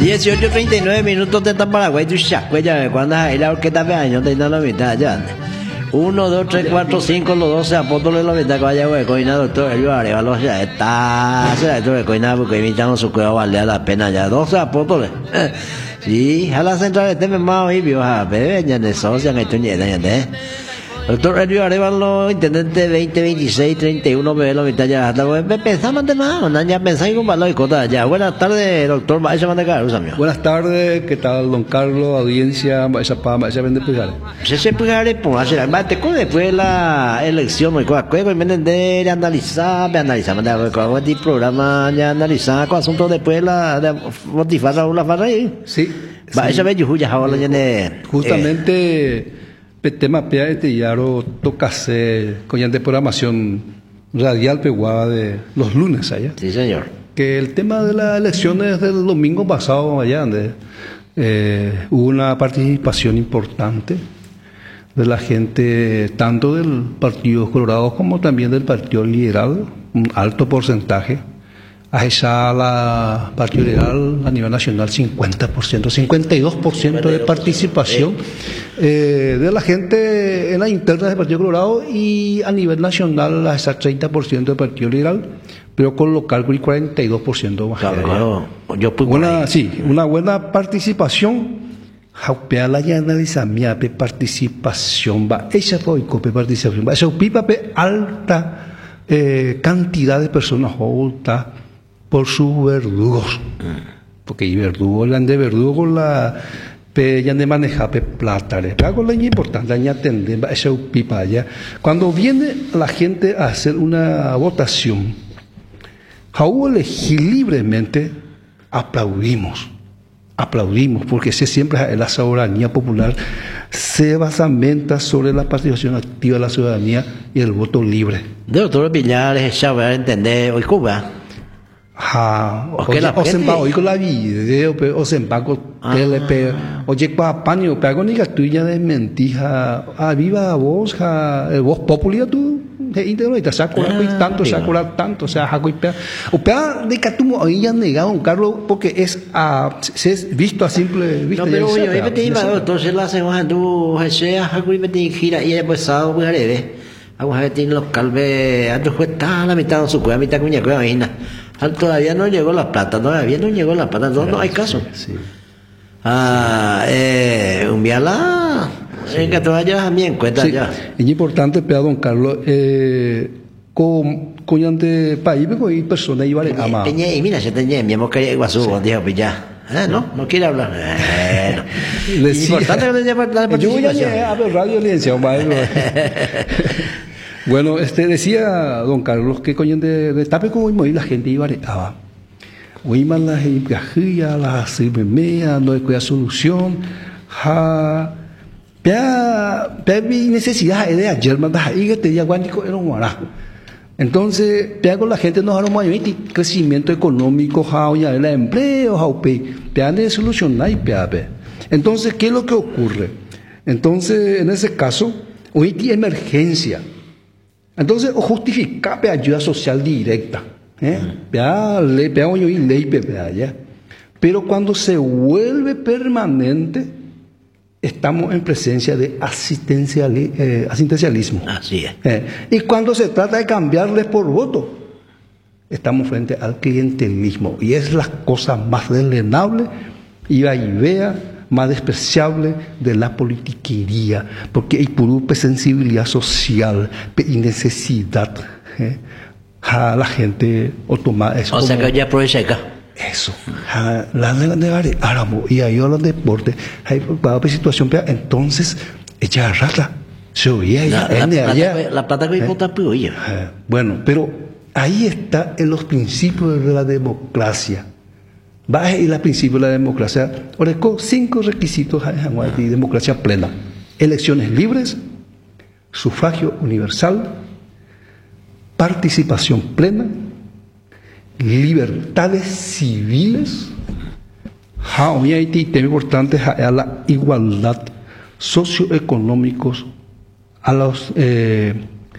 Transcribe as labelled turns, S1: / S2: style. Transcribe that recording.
S1: 18:39 de Paraguay, tu chacuella, cuando hay la orquesta de años de la mitad ya. 1, 2, 3, 4, 5, los 12 apóstoles de la mitad que vaya, güey, coina, doctor, el Arevalo ya está, se la doctor, coina, porque invitamos su cueva, vale la pena ya, 12 apóstoles. Sí, a la central este me más hoy, vio, a ver, ya de socia, que estoy ya de. Doctor Elio Arevalo, intendente 2026, 31, ve la mitad ya. Pensamos de nada, ya pensáis con valor y cosas ya. Buenas tardes, doctor Maesha Mandacar,
S2: Buenas tardes, ¿qué tal, don Carlos? Audiencia, Maesha Pa, Maesha Vende Pujare.
S1: Se Pujare, pues, hacer mate con después de la elección, y cosas, y me de analizar, con este programa, ya analizar con asuntos después de la motivar Raúl la farra ahí.
S2: Sí.
S1: Maesha Vende ya ahora ya de.
S2: Justamente. Tema pea este yaro tocase con de programación radial peguada de los lunes allá.
S1: Sí, señor.
S2: Que el tema de las elecciones del domingo pasado allá, donde hubo una participación importante de la gente, tanto del Partido Colorado como también del Partido Liberal, un alto porcentaje. A esa la Partido Liberal a nivel nacional 50%, 52% de participación de la gente en las internas del Partido Colorado, y a nivel nacional a esa 30% del Partido Liberal, pero con local 42% más.
S1: Claro,
S2: una buena participación. Jaupea la ya analiza mi participación va esa participación va esa pipa alta cantidad de personas volta por sus verdugos, porque hay verdugos, la de verdugo con la ya de manejar plata, pero con la importante ya atender esa pipa allá. Cuando viene la gente a hacer una votación, Jaú elegir libremente, aplaudimos, porque siempre la soberanía popular se basamenta sobre la participación activa de la ciudadanía y el voto libre.
S1: De doctor Pillares, ya voy a entender hoy Cuba.
S2: O se va hoy con la video, o se va con tele, oye, paño, pero ni que tú ya desmentija, viva vos, vos popular tú, te sacurar tanto, o sea, o pea de que tú hoy ya negado un Carlos, porque es visto a simple vista.
S1: No, pero oye, hoy me te iba, entonces la semana tú, sea, y me te gira, y he pasado, pues, vamos a ver, tiene los calves, antes fue está la mitad de su cueva, mitad cuña cueva, imagina. Todavía no llegó la plata, no hay caso.
S2: Sí.
S1: Un viala, en que te vayas a mí en cuenta ya.
S2: Es importante, pero don Carlos, con ante país, hay personas iguales amadas.
S1: Y mira, se tenía, mi amor quería guasú, dijo, pues ya. No quiere hablar. Es importante que le llame la participación.
S2: Yo voy a ver radio licenciado, Bueno, decía don Carlos que coño de tape como hoy la gente iba a hoy más la gente la cimemea, no hay solución, mi necesidad de ayer mandas ahí que te diga guánico era un guará. Entonces, con la gente nos hará un crecimiento económico, ya el empleo, de solucionar y Entonces, ¿qué es lo que ocurre? Entonces, en ese caso, hoy hay emergencia. Entonces, o justificar ayuda social directa, pero cuando se vuelve permanente, estamos en presencia de asistencialismo.
S1: Así es.
S2: Y cuando se trata de cambiarles por voto, estamos frente al clientelismo, y es la cosa más deslenable y la idea más despreciable de la politiquería, porque hay pura sensibilidad social y necesidad a la gente toma eso.
S1: O sea que ya aprovecha acá.
S2: Eso, la de Áramo, y ahí hablan de deporte, hay situación, entonces ella rata se oía
S1: la plata que vota oye.
S2: Bueno, pero ahí está en los principios de la democracia. Baje y la principio de la democracia. Ahora, 5 requisitos de democracia plena: elecciones libres, sufragio universal, participación plena, libertades civiles, tema importante a la igualdad socioeconómicos, a los